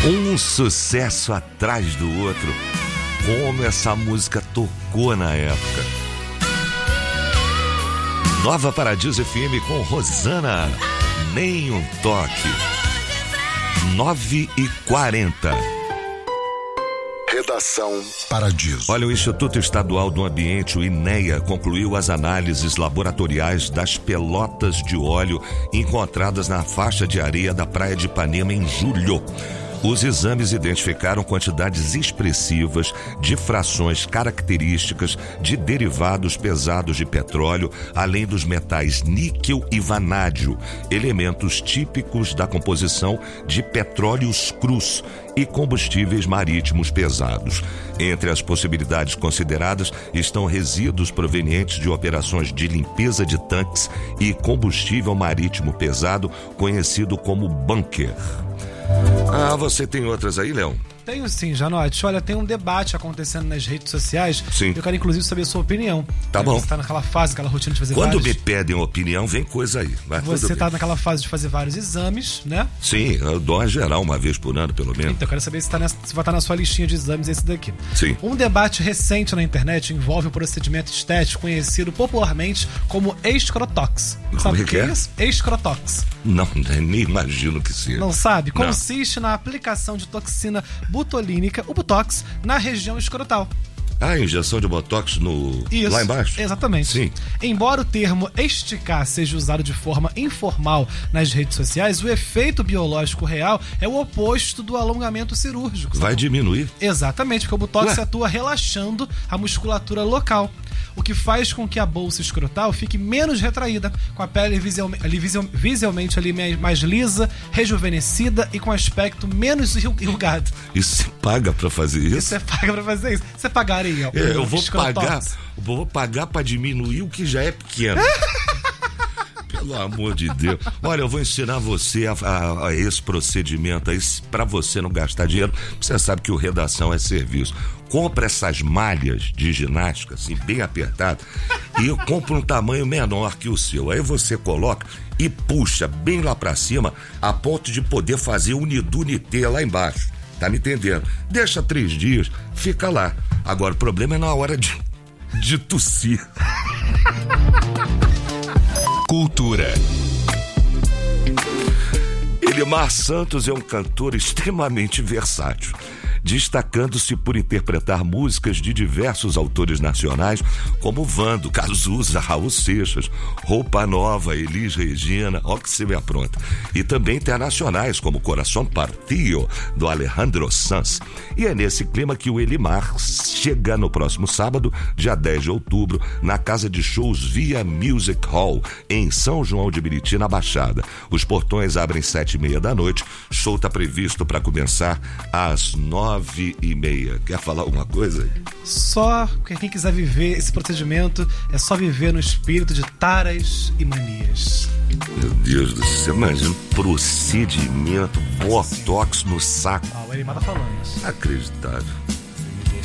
Um sucesso atrás do outro. Como essa música tocou na época. Nova Paradiso FM com Rosana. Nem um toque. 9h40. Redação Paradiso. Olha, o Instituto Estadual do Ambiente, o INEA, concluiu as análises laboratoriais das pelotas de óleo encontradas na faixa de areia da Praia de Ipanema em julho. Os exames identificaram quantidades expressivas de frações características de derivados pesados de petróleo, além dos metais níquel e vanádio, elementos típicos da composição de petróleos crus e combustíveis marítimos pesados. Entre as possibilidades consideradas estão resíduos provenientes de operações de limpeza de tanques e combustível marítimo pesado, conhecido como bunker. Ah, você tem outras aí, Léo? Tenho sim, Janote. Olha, tem um debate acontecendo nas redes sociais. Sim. Eu quero inclusive saber a sua opinião. Tá bom. Você tá naquela fase, aquela rotina de fazer Quando vários... me pedem opinião, vem coisa aí. Mas você tá naquela fase de fazer vários exames, né? Sim, eu dou uma geral uma vez por ano, pelo menos. Então eu quero saber se vai estar na sua listinha de exames esse daqui. Sim. Um debate recente na internet envolve um procedimento estético conhecido popularmente como escrotox. Sabe o que é isso? Escrotox. Não, nem imagino que seja. Não sabe? Não. Consiste na aplicação de toxina butolínica, o Botox, na região escrotal. Ah, injeção de Botox Isso, lá embaixo? Exatamente. Sim. Embora o termo esticar seja usado de forma informal nas redes sociais, o efeito biológico real é o oposto do alongamento cirúrgico. Vai diminuir? Exatamente, porque o Botox atua relaxando a musculatura local, o que faz com que a bolsa escrotal fique menos retraída, com a pele visualmente ali mais lisa, rejuvenescida e com aspecto menos enrugado. E você paga pra fazer isso? Você paga pra fazer isso. Você pagaria? Eu vou pagar pra diminuir o que já é pequeno. Pelo amor de Deus. Olha, eu vou ensinar você a esse procedimento aí, pra você não gastar dinheiro. Você sabe que o Redação é serviço. Compra essas malhas de ginástica, assim, bem apertadas, e eu compro um tamanho menor que o seu. Aí você coloca e puxa bem lá pra cima, a ponto de poder fazer unidunité lá embaixo. Tá me entendendo? Deixa 3 dias, fica lá. Agora, o problema é na hora de tossir. Cultura. Elimar Santos é um cantor extremamente versátil, destacando-se por interpretar músicas de diversos autores nacionais, como Vando, Cazuza, Raul Seixas, Roupa Nova, Elis Regina, ó que se me apronta. E também internacionais, como Coração Partido, do Alejandro Sanz. E é nesse clima que o Elimar chega no próximo sábado, dia 10 de outubro, na casa de shows Via Music Hall, em São João de Meriti, na Baixada. Os portões abrem 7h30 da noite, show tá previsto para começar às 9h30. Quer falar alguma coisa? Só quem quiser viver esse procedimento é só viver no espírito de taras e manias. Meu Deus do céu, imagina procedimento, Botox no saco. O Elimar tá falando isso. Inacreditável.